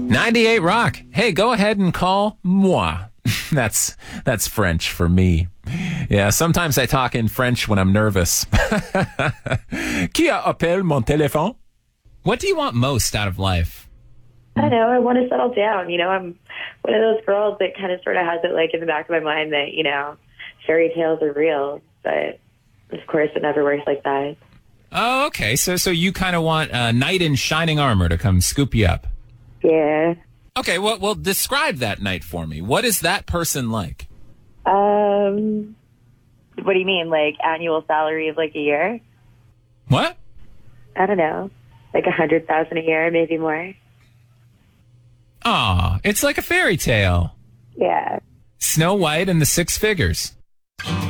98 Rock. Hey, go ahead and call moi. That's French for me. Yeah, sometimes I talk in French when I'm nervous. Qui appelle mon téléphone? What do you want most out of life? I don't know. I want to settle down. I'm one of those girls that kind of sort of has it like in the back of my mind that, fairy tales are real. But, of course, it never works like that. Oh, okay. So you kind of want a knight in shining armor to come scoop you up. Yeah. Okay, well, describe that knight for me. What is that person like? What do you mean, like annual salary of like a year? What? I don't know. Like 100,000 a year, maybe more. Aw, it's like a fairy tale. Yeah. Snow White and the Six Figures.